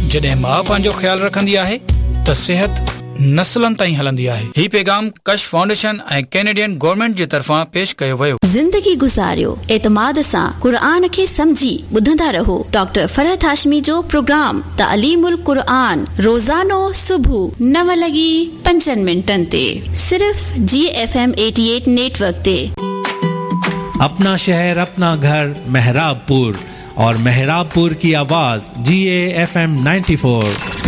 जॾहिं मां पंहिंजो ख्याल रखंदी आहे त सिहत नस्लनि ताईं हलंदी आहे। ही पैगाम कश फाउंडेशन ऐं कैनेडियन गवर्नमेंट जे तरफ़ां पेश कयो वियो। ज़िंदगी गुज़ारियो एतमाद सां क़ुरान खे समझी ॿुधंदा रहो। डॉक्टर फरहत हाशमी जो प्रोग्राम तालीमुल क़ुरान रोज़ानो सुबुह 9:05 ते सिर्फ GFM 88 नेटवर्क ते। अपना शहर अपना घर मेहराबपुर और मेहराबपुर की आवाज GAFM 94।